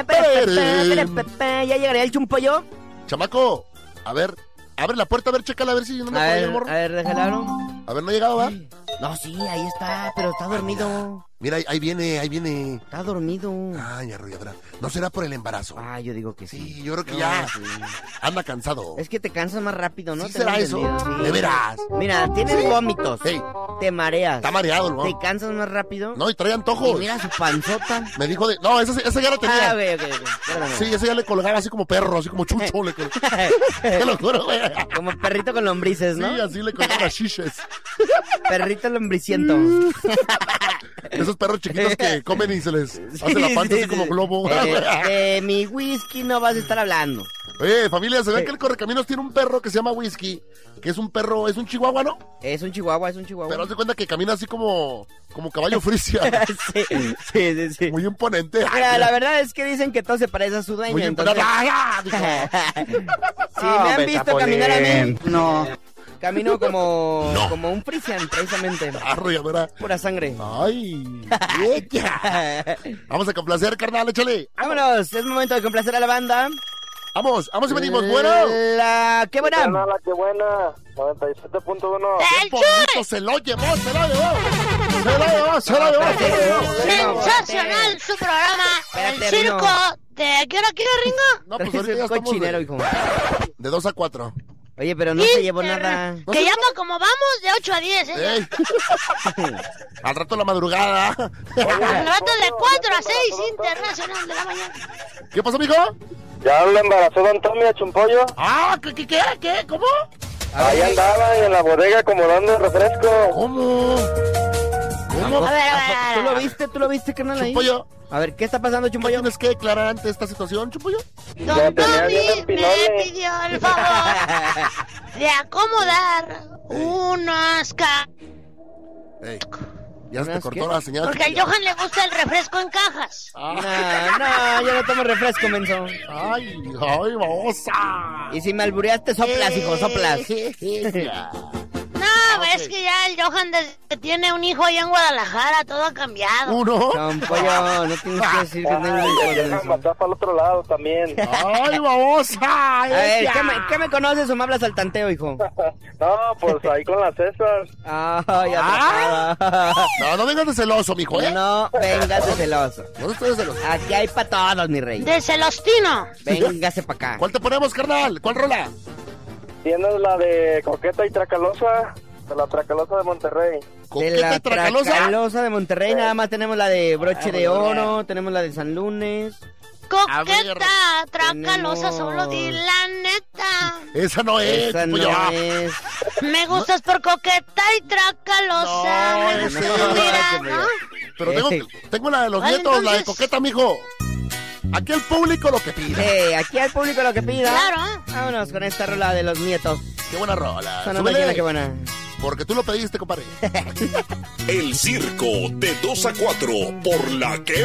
¿Ya llegaría el chumpollo? Chamaco, a ver, abre la puerta, a ver, chécala, a ver si no me acuerdo el morro. A ver, déjala, ¿no? A ver, ¿no ha llegado, va? No, sí, ahí está, pero está dormido. Mira, ahí viene. Está dormido. Ay, arrolladora. ¿No será por el embarazo? Ah, yo digo que sí. Sí, yo creo que ya sí. anda cansado. Es que te cansas más rápido, ¿no? ¿Sí será eso? Sí. ¿De veras? Mira, tienes vómitos. Hey. Te mareas. Está mareado el Te morro. cansas más rápido. No, y trae antojos. Y mira su panzota. Me dijo de... No, esa ya la tenía. Ah, ok. Espérame. Sí, ese ya le colgaba así como perro, así como chucho. Te lo juro, güey. Como perrito con lombrices, ¿no? Sí, así le colgaba chiches. Perrito lombriciento. Esos perros chiquitos que comen y se les hace la panza así como globo. De mi whisky no vas a estar hablando. Oye, familia, ¿se ve que el Correcaminos tiene un perro que se llama Whisky? Que es un perro, es un chihuahua, ¿no? Es un chihuahua. Pero haz de cuenta que camina así como caballo frisia. Sí. Muy imponente. Mira, la verdad es que dicen que todo se parece a su dueño. Muy entonces... Sí, me han visto caminar a mí. No. Camino como un frisian, precisamente. Arrolladora. Pura sangre. Ay. Vamos a complacer, carnal, échale. Vámonos, es momento de complacer a la banda. Vamos y venimos, bueno. ¡Qué buena! La que buena, 97.1. ¡Qué bonito! Se lo llevó. Sensacional su programa, Espérate, el circo. Rino. ¿De qué hora quiere, Ringo? No, pues Traes ahorita el ya estamos cochinero, hijo. de 2 a 4. Oye, pero no se llevó nada. No Que sé, llama como vamos de 8 a 10, ¿eh? Ey. Al rato la madrugada. Al rato de 4 a 6 internacional de la mañana. ¿Qué pasó, mijo? Ya lo embarazó Don Tommy a Chumpollo. Ah, ¿qué? ¿Cómo? Ahí andaba en la bodega acomodando el refresco. ¿Cómo? A ver. ¿Tú lo viste, carnal, ahí? Chumpollo, A ver, ¿qué está pasando, ¿qué Chumpollo? tienes que declarar ante esta situación, Chumpollo? Don Lo tenía Tommy bien me empinole. pidió el favor de acomodar unas Ey, ya se te ¿Unas cortó qué? la señal. Porque al Johan le gusta el refresco en cajas. No, yo no tomo refresco, menso. Ay, babosa. Y si me albureaste, soplas, hijo, soplas. No, es que ya el Johan desde que tiene un hijo allá en Guadalajara, todo ha cambiado. Uno. Chumpollo, no tienes que decir que tengo un hijo de Ya eso. mató para el otro lado también. Ay, babosa. A ver, ¿qué me conoces o me hablas al tanteo, hijo? No, pues ahí con la César. Ay, atrapada. No vengas de celoso, mijo, ¿eh? No vengas de celoso. No estoy de celoso. Aquí hay para todos, mi rey. De Celostino. Véngase para acá. ¿Cuál te ponemos, carnal? ¿Cuál rola? Tienes la de Coqueta y Tracalosa, de la Tracalosa de Monterrey. De ¿Coqueta la y tracalosa? Tracalosa de Monterrey, nada más tenemos la de Broche de Oro, tenemos la de San Lunes. A ver, Coqueta, tracalosa, tenemos- solo di la neta. Esa no es, Esa no Chumpollo. es. Me gustas por coqueta y tracalosa. No, Me ese gusta tu no, mirada, ese no. ¿no? Pero tengo la de los ¿Cuál, nietos, la de entonces? Coqueta, mijo. Aquí el público lo que pide. Aquí al público lo que pida. Claro. Vámonos con esta rola de los nietos. Qué buena rola. Sonando Súbele, aquí en La Que Buena. porque tú lo pediste, compadre. El circo de 2 a 4 por La Que